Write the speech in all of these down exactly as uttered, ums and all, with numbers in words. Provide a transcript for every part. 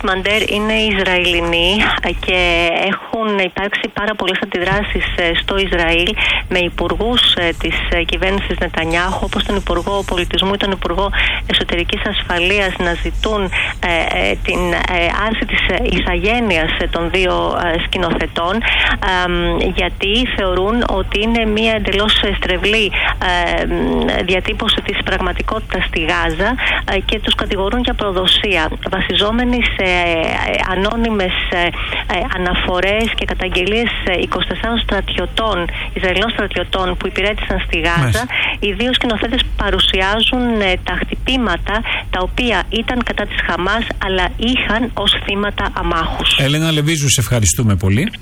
Μαντέρ είναι Ισραηλινοί και έχουν υπάρξει πάρα πολλές αντιδράσεις στο Ισραήλ με υπουργούς της κυβέρνησης Νετανιάχου, όπως τον Υπουργό Πολιτισμού ή τον Υπουργό Εσωτερικής Ασφαλείας, να ζητούν ε, ε, την ε, άρση της ηθαγένειας των δύο ε, σκηνοθετών, ε, γιατί θεωρούν ότι είναι μια εντελώς στρεβλή ε, διατύπωση της πραγματικότητας στη Γάζα ε, και τους κατηγορούν για προδοσία, βασιζόμενοι σε ε, ανώνυμες ε, ε, αναφορές και καταγγελίες είκοσι τεσσάρων στρατιωτών, Ισραηλινών στρατιωτών που υπηρέτησαν στη Γάζα. Μάλιστα. Οι δύο σκηνοθέτες παρουσιάζουν ε, τα χτυπήματα τα οποία ήταν κατά της Χαμάς, αλλά είχαν ως θύματα αμάχους. Έλενα Λεβίζου, σε ευχαριστούμε πολύ.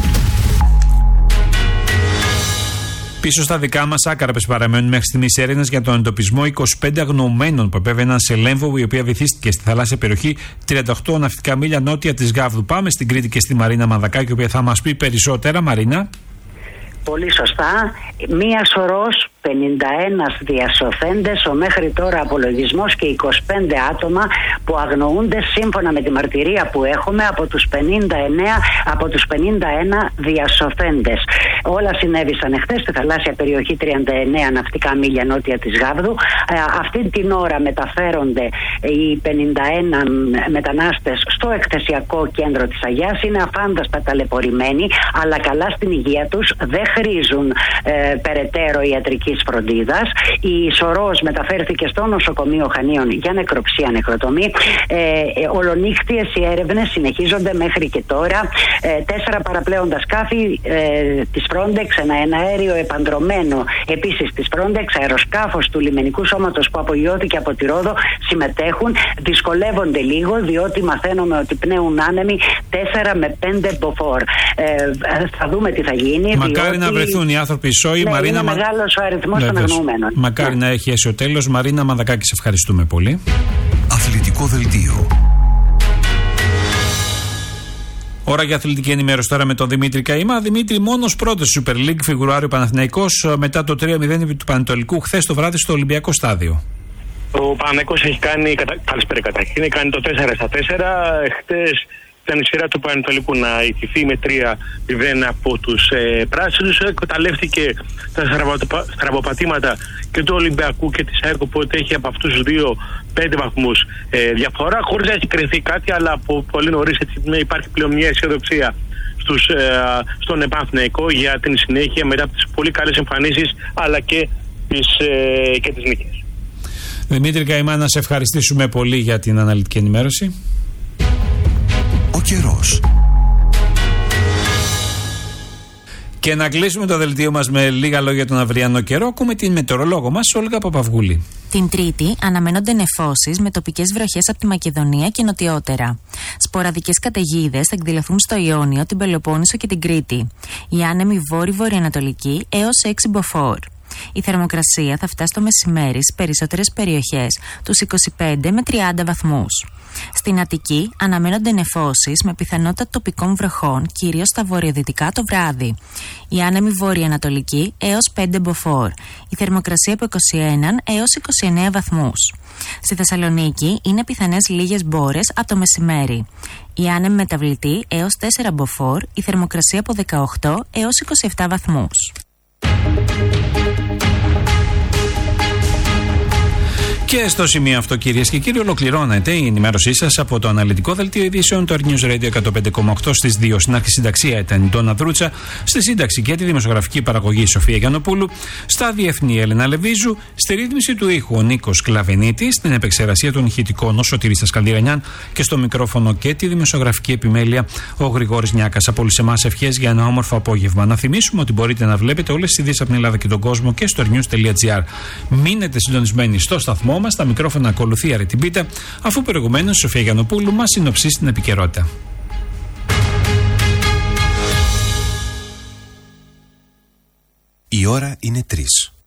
Πίσω στα δικά μας άκαρπες παραμένουν μέχρι στιγμής έρευνες για τον εντοπισμό είκοσι πέντε αγνοωμένων που επέβαιναν σε Λέμβο, η οποία βυθίστηκε στη θαλάσσια περιοχή τριάντα οκτώ ναυτικά μίλια νότια της Γάβδου. Πάμε στην Κρήτη και στη Μαρίνα Μανδακάκη, η οποία θα μας πει περισσότερα. Μαρίνα. Πολύ σωστά. Μία σωρός πενήντα ένα διασωθέντες, ο μέχρι τώρα απολογισμός και είκοσι πέντε άτομα που αγνοούνται σύμφωνα με τη μαρτυρία που έχουμε από τους πενήντα εννέα, από τους πενήντα ένα διασωθέντες. Όλα συνέβησαν εχθές στη θαλάσσια περιοχή τριάντα εννέα ναυτικά μίλια νότια της Γάβδου. Ε, αυτή την ώρα μεταφέρονται οι πενήντα ένα μετανάστες στο εκθεσιακό κέντρο της Αγιάς. Είναι αφάνταστα ταλαιπωρημένοι, αλλά καλά στην υγεία τους, δεν χρήζουν ε, περαιτέρω ιατρικής φροντίδας. Η σωρός μεταφέρθηκε στο νοσοκομείο Χανίων για νεκροψία, νεκροτομή. Ε, ε, ολονύχτιες οι έρευνες συνεχίζονται μέχρι και τώρα. Ε, τέσσερα παραπλέοντα σκάφη ε, της Frontex, ένα εναέριο επανδρομένο επίσης της Frontex, αεροσκάφος του λιμενικού σώματος που απογειώθηκε από τη Ρόδο συμμετέχουν. Δυσκολεύονται λίγο διότι μαθαίνουμε ότι πνέουν άνεμοι τέσσερα με πέντε μποφόρ. Ε, θα δούμε τι θα γίνει. Μακάρι διότι... να βρεθούν οι άνθρωποι σώοι. Ναι, Μαρίνα, είναι μα... μεγάλος ο αριθμός των αγνοούμενων. Μακάρι ναι. να έχει έσει ο τέλος. Μαρίνα Μανδακάκη, σε ευχαριστούμε πολύ. Αθλητικό δελτίο. Ώρα για αθλητική ενημέρωση τώρα με τον Δημήτρη Καημά. Δημήτρη, μόνος πρώτος Super League φιγουράρει ο Παναθηναϊκός μετά το τρία μηδέν του Πανετολικού χθες το βράδυ στο Ολυμπιακό Στάδιο. Ο Παναθηναϊκός έχει κάνει, καλησπέρα καταρχήν, έχει κάνει το τέσσερα στα τέσσερα. Χθες ήταν η σειρά του Πανετολικού να ιτηθεί με τρία μηδέν από τους ε, πράσινους. Εκμεταλλεύτηκε τα στραβοπατήματα και του Ολυμπιακού και της ΑΕΚ, οπότε έχει από αυτούς τους δύο πέντε βαθμούς ε, διαφορά, χωρίς να έχει κρυθεί κάτι, αλλά από πολύ νωρίς έτσι, υπάρχει πλέον μια αισιοδοξία στους, ε, στον Παναθηναϊκό για την συνέχεια μετά από τις πολύ καλές εμφανίσεις αλλά και τις, ε, και τις νίκες. Δημήτρη Καημά, να σε ευχαριστήσουμε πολύ για την αναλυτική ενημέρωση. Ο καιρός. Και να κλείσουμε το δελτίο μας με λίγα λόγια τον αυριανό καιρό. Ακούμε την μετεωρολόγο μας, Όλγα Παπαυγούλη. Την Τρίτη αναμένονται νεφώσεις με τοπικές βροχές από τη Μακεδονία και νοτιότερα. Σποραδικές καταιγίδες θα εκδηλωθούν στο Ιόνιο, την Πελοπόννησο και την Κρήτη. Η άνεμη βόρειο-βορειοανατολική έως έξι μποφόρ. Η θερμοκρασία θα φτάσει στο μεσημέρι στις περισσότερες περιοχές τους είκοσι πέντε με τριάντα βαθμούς. Στην Αττική αναμένονται νεφώσεις με πιθανότητα τοπικών βροχών, κυρίως στα βορειοδυτικά το βράδυ. Η άνεμη βόρειο-ανατολική έως πέντε μποφόρ. Η θερμοκρασία από είκοσι ένα έως είκοσι εννέα βαθμούς. Στη Θεσσαλονίκη είναι πιθανές λίγες μπόρες από το μεσημέρι. Η άνεμη μεταβλητή έως τέσσερα μποφόρ. Η θερμοκρασία από δεκαοκτώ έως είκοσι επτά βαθμούς. Και στο σημείο αυτό, κυρίες και κύριοι, ολοκληρώνεται η ενημέρωσή σας από το αναλυτικό δελτίο ειδήσεων του News Radio εκατόν πέντε κόμμα οκτώ στις δύο. Στην αρχισυνταξία ήταν η Ντόνα Δρούτσα, στη σύνταξη και τη δημοσιογραφική παραγωγή η Σοφία Γιαννοπούλου, στα διεθνή η Έλενα Λεβίζου, στη ρύθμιση του ήχου ο Νίκος Κλαβενίτης, στην επεξεργασία των ηχητικών ο Σωτήρης Τασκαλδιρανιάν και στο μικρόφωνο και τη δημοσιογραφική επιμέλεια ο Γρηγόρης Νιάκας. Από όλους εμάς ευχές για ένα όμορφο απόγευμα. Να θυμίσουμε ότι μπορείτε να βλέπετε όλες τις ειδήσεις από την Ελλάδα και τον κόσμο και στο news τελεία gr. Μείνετε συντονισμένοι στο σταθμό μας. Τα μικρόφωνα ακολουθεί Αρετή Μπίτα, αφού προηγουμένως η Σοφία Γιαννοπούλου μας συνοψίσει την επικαιρότητα. Η ώρα είναι τρεις.